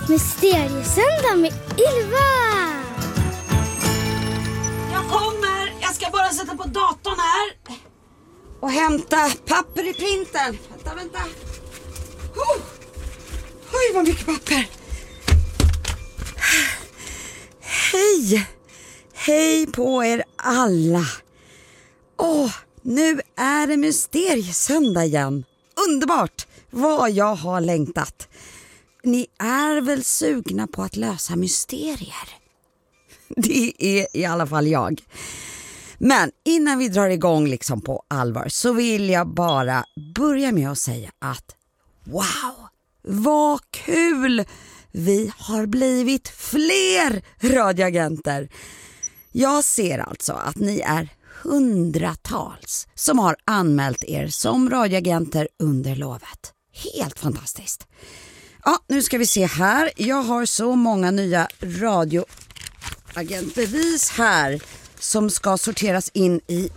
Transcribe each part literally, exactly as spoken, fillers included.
Mysteriesöndag med Ylva. Jag kommer. Jag ska bara sätta på datorn här. Och hämta papper i printern. Vänta, vänta. Oh. Oj, vad mycket papper. Hej. Hej på er alla. Åh, nu är det mysteriesöndag igen. Underbart. Vad jag har längtat. Ni är väl sugna på att lösa mysterier? Det är i alla fall jag. Men innan vi drar igång liksom på allvar så vill jag bara börja med att säga att wow, vad kul! Vi har blivit fler radioagenter. Jag ser alltså att ni är hundratals som har anmält er som radioagenter under lovet. Helt fantastiskt. Ja, nu ska vi se här. Jag har så många nya radioagentbevis här som ska sorteras in i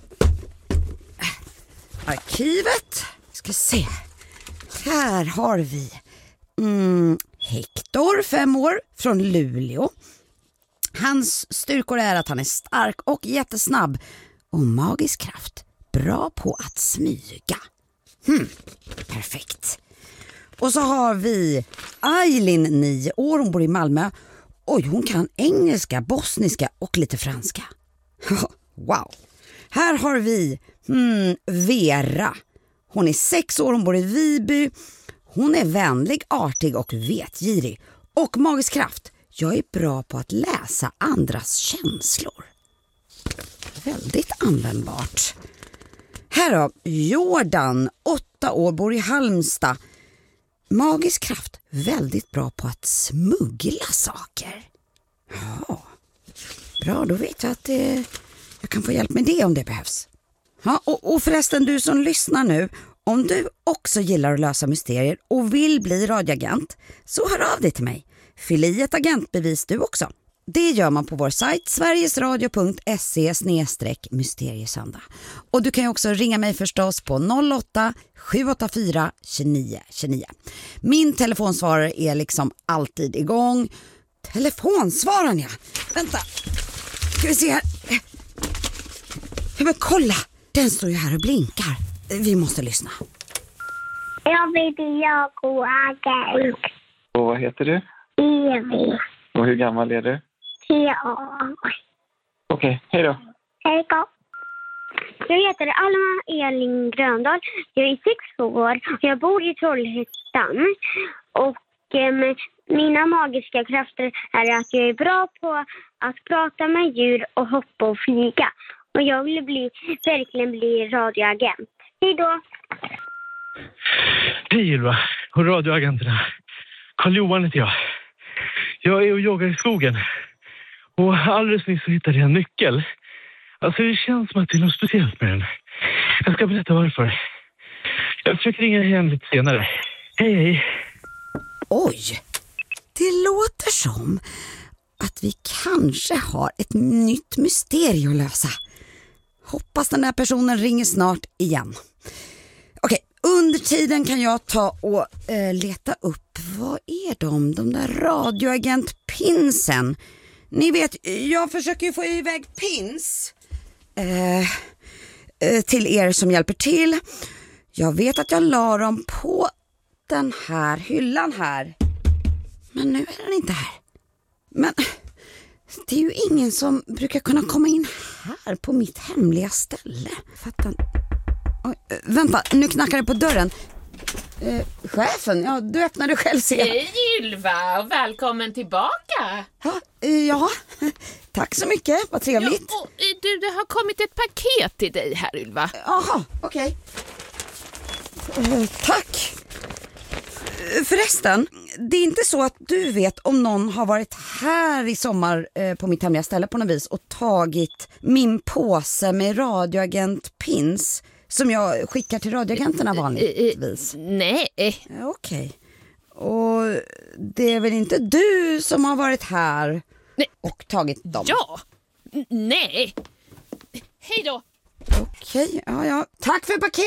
arkivet. Ska se. Här har vi mm, Hector, fem år, från Luleå. Hans styrkor är att han är stark och jättesnabb och magisk kraft. Bra på att smyga. Hmm, perfekt. Och så har vi Eileen, nio år, hon bor i Malmö. Oj, hon kan engelska, bosniska och lite franska. Wow. Här har vi hmm, Vera. Hon är sex år, hon bor i Viby. Hon är vänlig, artig och vetgirig. Och magisk kraft. Jag är bra på att läsa andras känslor. Väldigt användbart. Här har Jordan, åtta år, bor i Halmstad. Magisk kraft, väldigt bra på att smuggla saker. Ja, bra, då vet jag att eh, jag kan få hjälp med det om det behövs. Ja, och, och förresten, du som lyssnar nu, om du också gillar att lösa mysterier och vill bli radioagent, så hör av dig till mig. Fyll i ett agentbevis du också. Det gör man på vår sajt sverigesradio punkt se slash mysteriesöndag. Och du kan ju också ringa mig förstås på noll åtta sju åtta fyra tjugonio tjugonio. Min telefonsvarare är liksom alltid igång. Telefonsvararen, ja. Vänta. Ska vi se här. Ja, men kolla. Den står ju här och blinkar. Vi måste lyssna. Jag vill jag och agent. Och vad heter du? Evi. Och hur gammal är du? Ja. Okej, okay, hej då. Hej då. Jag heter Alma Elin Gröndal. Jag är sex år och jag bor i Trollhättan. Och eh, mina magiska krafter är att jag är bra på att prata med djur och hoppa och flyga. Och jag vill bli, verkligen bli radioagent. Hej då. Hej Ylva och radioagenterna. Karl-Johan heter jag. Jag är och joggar i skogen. Och alldeles nyss så hittade jag en nyckel. Alltså det känns som att det är något speciellt med den. Jag ska berätta varför. Jag försöker ringa igen lite senare. Hej hej. Oj, det låter som att vi kanske har ett nytt mysterium att lösa. Hoppas den här personen ringer snart igen. Okej, under tiden kan jag ta och äh, leta upp. Vad är de? De där radioagentpinsen. Ni vet, jag försöker ju få iväg pins eh, eh, till er som hjälper till. Jag vet att jag la dem på den här hyllan här. Men nu är den inte här. Men det är ju ingen som brukar kunna komma in här på mitt hemliga ställe. Fattar. Oj, vänta, nu knackar det på dörren. Eh, chefen, ja, du öppnade själv. Se. Hej Ylva och välkommen tillbaka. Ja, eh, ja, tack så mycket, vad trevligt. Ja, och, du, det har kommit ett paket till dig här Ylva. Jaha, okej. Okay. Eh, tack. Eh, förresten, det är inte så att du vet om någon har varit här i sommar eh, på mitt hemliga ställe på något vis och tagit min påse med radioagentpins som jag skickar till radioagenterna vanligtvis. Nej. Okej. Okay. Och det är väl inte du som har varit här nej. Och tagit dem? Ja. Nej. Hej då. Okej, okay. ja, ja. Tack för paketet.